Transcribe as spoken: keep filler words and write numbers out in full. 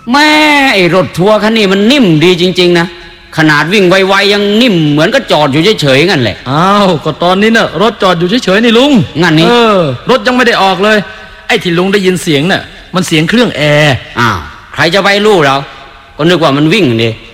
แม่ไอ้รถทัวร์คันนี้มันนิ่มดีจริงๆนะขนาดวิ่งไวๆยังนิ่มเหมือนก็จอดอยู่เฉยๆงั้นแหละอ้าวก็ตอนนี้น่ะรถจอดอยู่เฉยๆนี่ลุงงั้นนี่เออรถยังไม่ได้ออกเลยไอ้ที่ลุงได้ยินเสียงน่ะมันเสียงเครื่องแอร์อ้าวใครจะไปรู้เราก็นึกว่ามันวิ่งดิ